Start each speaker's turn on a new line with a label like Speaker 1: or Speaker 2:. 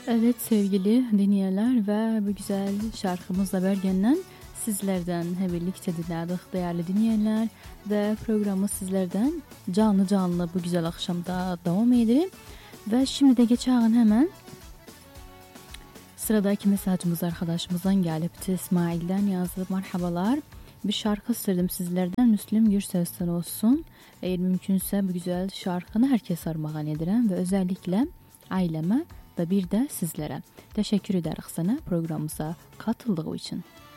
Speaker 1: Evet sevgili dinleyenler ve bu güzel şarkımızla bergenden sizlerden birlikte dinledik değerli dinleyenler ve programı sizlerden canlı canlı bu güzel akşamda devam edelim. Ve şimdi de geçelim hemen sıradaki mesajımız arkadaşımızdan gelipti. İsmail'den yazdı. Merhabalar. Bir şarkı istedim sizlerden. Müslüm Gürses'ten olsun. Eğer mümkünse bu güzel şarkını herkes armağan ederim ve özellikle aileme ve bir de sizlere. Teşekkür ederiz sana programımıza katıldığı için.